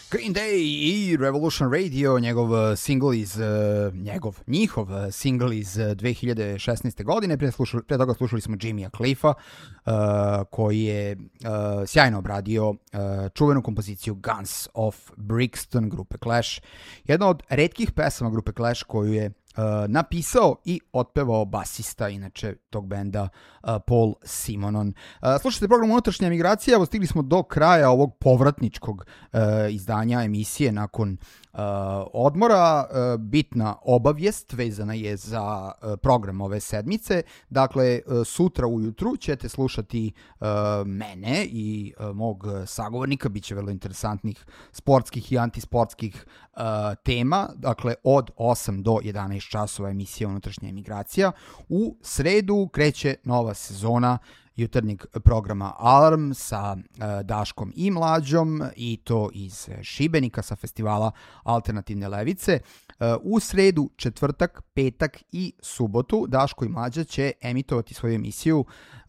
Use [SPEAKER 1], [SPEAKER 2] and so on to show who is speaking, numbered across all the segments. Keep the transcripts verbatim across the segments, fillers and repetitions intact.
[SPEAKER 1] Green Day i Revolution Radio, njegov single iz, uh, njegov, njihov single iz dve hiljade šesnaeste. godine. Pre, slušali, pre toga slušali smo Jimmya Cliffa, uh, koji je uh, sjajno obradio uh, čuvenu kompoziciju Guns of Brixton grupe Clash. Jedna od retkih pesama grupe Clash koju je Uh, napisao i otpevao basista inače tog benda uh, Paul Simonon. Uh, slušajte program Unutrašnja emigracija, evo stigli smo do kraja ovog povratničkog uh, izdanja emisije nakon uh, odmora. Uh, bitna obavijest vezana je za uh, program ove sedmice. Dakle, uh, sutra ujutru ćete slušati uh, mene i uh, mog sagovornika, bit će vrlo interesantnih sportskih i antisportskih uh, tema, dakle od osam do jedanaest časova emisija Unutrašnja emigracija. U sredu kreće nova sezona jutarnjeg programa Alarm sa uh, Daškom i Mlađom, i to iz Šibenika sa festivala Alternativne levice. Uh, u sredu, četvrtak, petak i subotu Daško i Mlađa će emitovati svoju emisiju uh,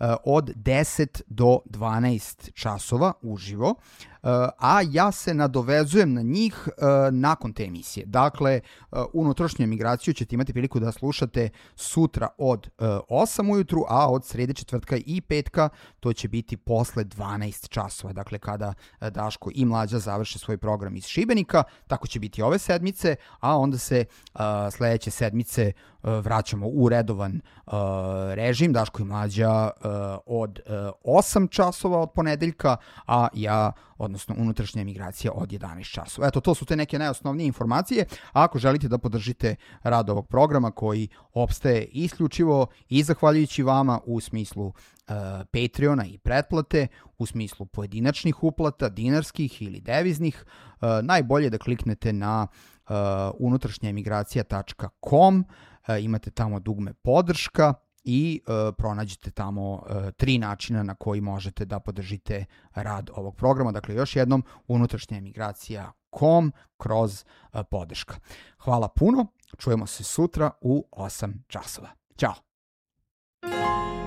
[SPEAKER 1] od deset do dvanaest časova uživo, Uh, a ja se nadovezujem na njih uh, nakon te emisije. Dakle, uh, Unutrašnju emigraciju ćete imati priliku da slušate sutra od uh, osam ujutru, a od srede, četvrtka i petka to će biti posle dvanaest časova. Dakle, kada uh, Daško i Mlađa završe svoj program iz Šibenika, tako će biti ove sedmice, a onda se uh, sledeće sedmice uh, vraćamo u redovan uh, režim. Daško i Mlađa uh, od uh, osam časova od ponedeljka, a ja odnosno Unutrašnja emigracija od jedanaest časova. Eto, to su te neke najosnovnije informacije. A ako želite da podržite rad ovog programa koji opstaje isključivo i zahvaljujući vama u smislu uh, Patreona i pretplate, u smislu pojedinačnih uplata, dinarskih ili deviznih, uh, najbolje da kliknete na uh, unutrašnja emigracija tačka com, uh, imate tamo dugme podrška i uh, pronađete tamo uh, tri načina na koji možete da podržite rad ovog programa. Dakle, još jednom, unutrašnja emigracija tačka com kroz uh, podrška. Hvala puno, čujemo se sutra u osam časova. Ćao!